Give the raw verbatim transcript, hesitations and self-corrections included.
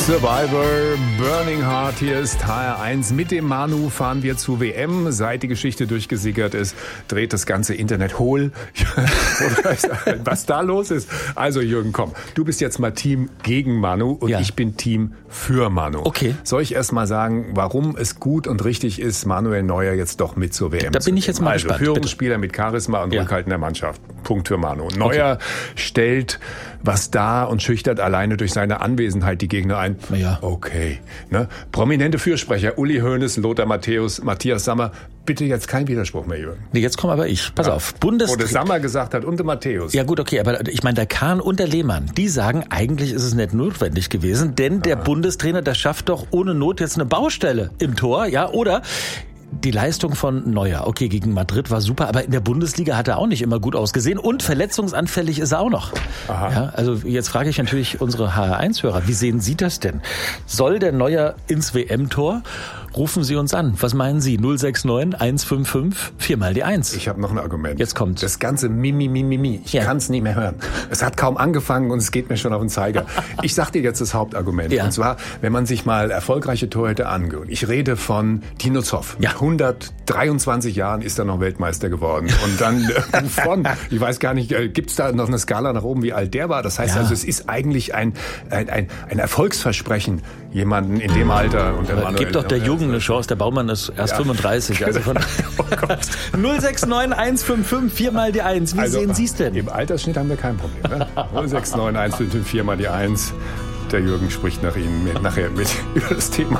Survivor, Burning Heart, hier ist H R eins. Mit dem Manu fahren wir zu W M. Seit die Geschichte durchgesickert ist, dreht das ganze Internet hohl. Was da los ist. Also Jürgen, komm, du bist jetzt mal Team gegen Manu und ja. ich bin Team für Manu. Okay. Soll ich erst mal sagen, warum es gut und richtig ist, Manuel Neuer jetzt doch mit zur W M da zu bin ich jetzt mal also, gespannt. Führungsspieler mit Charisma und ja. Rückhalt in der Mannschaft. Punkt für Manu. Neuer okay. stellt was dar und schüchtert alleine durch seine Anwesenheit die Gegner ein. Ja. Okay. Ne? Prominente Fürsprecher, Uli Hoeneß, Lothar Matthäus, Matthias Sammer. Bitte jetzt kein Widerspruch mehr, Jürgen. Nee, jetzt komme aber ich. Pass ja. auf. Bundes- Wo der Sammer gesagt hat und der Matthäus. Ja gut, okay, aber ich meine, der Kahn und der Lehmann, die sagen, eigentlich ist es nicht notwendig gewesen, denn der Aha. Bundestrainer, der schafft doch ohne Not jetzt eine Baustelle im Tor, ja, oder... Die Leistung von Neuer, okay, gegen Madrid war super, aber in der Bundesliga hat er auch nicht immer gut ausgesehen und verletzungsanfällig ist er auch noch. Aha. Ja, also jetzt frage ich natürlich unsere H R eins Hörer, wie sehen Sie das denn? Soll der Neuer ins W M-Tor? Rufen Sie uns an. Was meinen Sie? null sechs neun eins fünf fünf vier mal die eins. Ich habe noch ein Argument. Jetzt kommt. Das ganze Mimi, Mimi, Mimi. Ich ja. kann es nicht mehr hören. Es hat kaum angefangen und es geht mir schon auf den Zeiger. Ich sag dir jetzt das Hauptargument. Ja. Und zwar, wenn man sich mal erfolgreiche Torhüter angeht. Ich rede von Tino Zoff. Ja. Mit hundertdreiundzwanzig Jahren ist er noch Weltmeister geworden. Und dann äh, von, ich weiß gar nicht, äh, gibt's da noch eine Skala nach oben, wie alt der war? Das heißt ja. also, es ist eigentlich ein, ein, ein, ein Erfolgsversprechen, jemanden in dem Alter. Und der Aber Manuel, gibt doch der Jugend eine Chance, der Baumann ist erst ja. fünfunddreißig. Also von oh Gott. null sechs neun eins fünf fünf vier mal die eins. Wie also, sehen Sie es denn? Im Altersschnitt haben wir kein Problem. Ne? null sechs neun eins fünf fünf vier mal die eins. Der Jürgen spricht nach Ihnen mit, nachher mit über das Thema.